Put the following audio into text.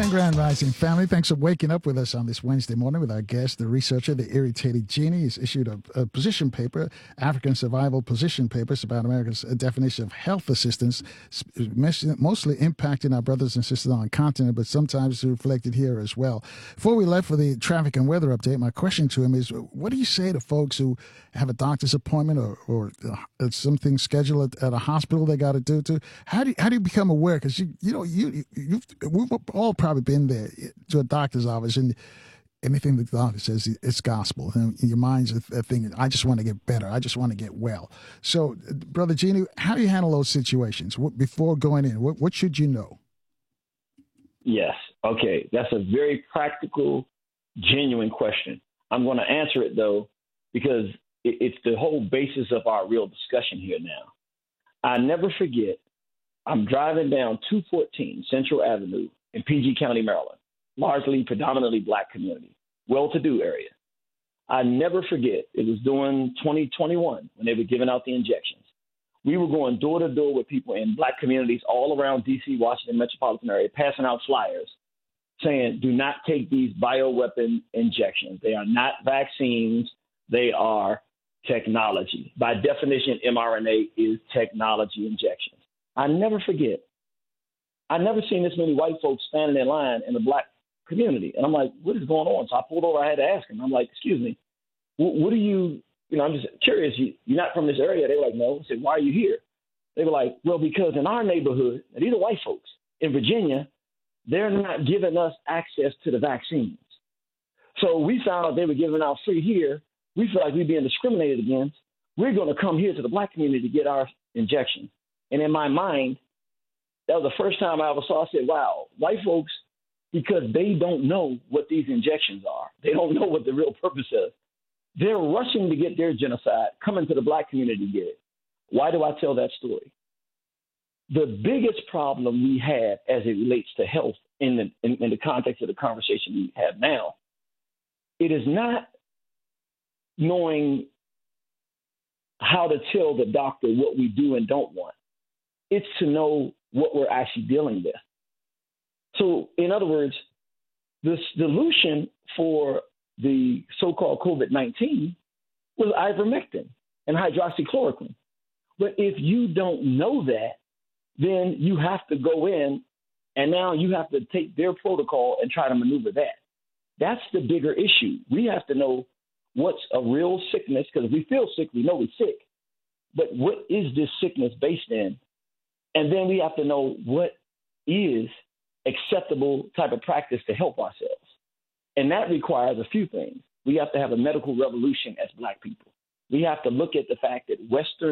And Grand Rising family, thanks for waking up with us on this Wednesday morning with our guest, the researcher, the irritated genie. He's issued a position paper, African Survival Position Papers about America's definition of health assistance, mostly impacting our brothers and sisters on the continent, but sometimes reflected here as well. Before we left for the traffic and weather update, my question to him is, what do you say to folks who have a doctor's appointment or something scheduled at a hospital they got to do to? How do you become aware? Because we've all probably been there to a doctor's office, and anything the doctor says, it's gospel. And your mind's thinking, I just want to get better. I just want to get well. So, Brother Genie, how do you handle those situations before going in? What should you know? Yes. Okay. That's a very practical, genuine question. I'm going to answer it, though, because it's the whole basis of our real discussion here now. I never forget, I'm driving down 214 Central Avenue in PG County, Maryland, predominantly black community, well-to-do area. I never forget, it was during 2021 when they were giving out the injections. We were going door to door with people in black communities all around D.C., Washington metropolitan area, passing out flyers saying, do not take these bioweapon injections. They are not vaccines. They are technology. By definition, mRNA is technology injections. I never forget. I never seen this many white folks standing in line in the black community. And I'm like, what is going on? So I pulled over. I had to ask him. I'm like, excuse me, what are you, I'm just curious. You're not from this area. They were like, no. I said, why are you here? They were like, well, because in our neighborhood, and these are white folks, in Virginia, they're not giving us access to the vaccines. So we found out they were giving out free here. We feel like we're being discriminated against. We're going to come here to the black community to get our injection. And in my mind, that was the first time I ever saw. I said, wow, white folks, because they don't know what these injections are. They don't know what the real purpose is. They're rushing to get their genocide, coming to the black community to get it. Why do I tell that story? The biggest problem we have as it relates to health in the context of the conversation we have now, it is not knowing how to tell the doctor what we do and don't want. It's to know what we're actually dealing with. So, in other words, the solution for the so-called COVID-19 was ivermectin and hydroxychloroquine. But if you don't know that, then you have to go in and now you have to take their protocol and try to maneuver that. That's the bigger issue. We have to know what's a real sickness, because if we feel sick, we know we're sick. But what is this sickness based in? And then we have to know what is acceptable type of practice to help ourselves. And that requires a few things. We have to have a medical revolution as black people. We have to look at the fact that Western